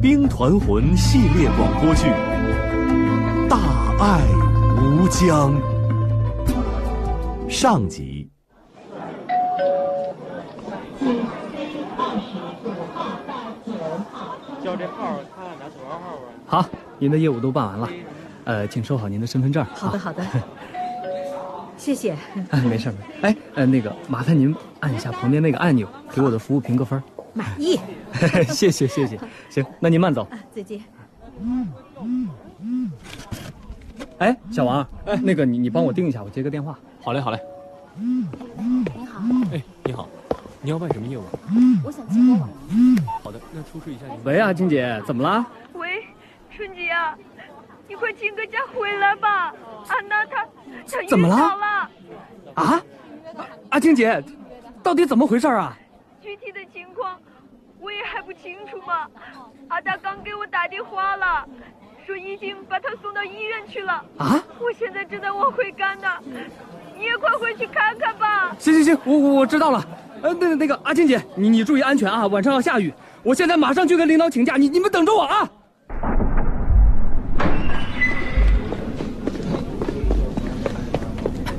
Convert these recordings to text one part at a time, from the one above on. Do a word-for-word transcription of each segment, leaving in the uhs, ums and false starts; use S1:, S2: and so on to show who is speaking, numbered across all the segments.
S1: 兵团魂》系列广播剧《大爱无疆》上集。
S2: 叫这号看看拿多少号啊？
S3: 好，您的业务都办完了，呃，请收好您的身份证。
S4: 好的，好的，谢谢。
S3: 哎，没事没事。哎，呃，那个麻烦您按一下旁边那个按钮，给我的服务评个分。
S4: 满意。
S3: 谢谢谢谢。行，那您慢走。
S4: 啊，再见。
S3: 哎，小王，哎，那个你你帮我盯一下，我接个电话。
S2: 好嘞好嘞。
S4: 您好。
S2: 哎，你好，你要办什么业务？
S4: 我想进国网。
S2: 好的，那出示一下您。
S3: 喂啊，金姐，怎么了？
S5: 喂，春姐啊，你快请个假回来吧！安娜她她晕
S3: 怎么了
S5: 倒了。
S3: 啊？阿金姐，到底怎么回事啊？
S5: 具体的情况我也还不清楚嘛。阿达刚给我打电话了，说已经把她送到医院去了。
S3: 啊？
S5: 我现在正在往回赶呢，你也快回去看看吧。
S3: 行行行，我我我知道了。呃，那那个阿金姐，你你注意安全啊，晚上要下雨。我现在马上去跟领导请假，你你们等着我啊！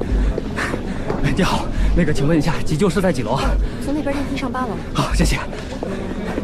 S3: 你好，那个请问一下，急救室在几楼啊？
S4: 从那边电梯上八楼。
S3: 好，谢谢。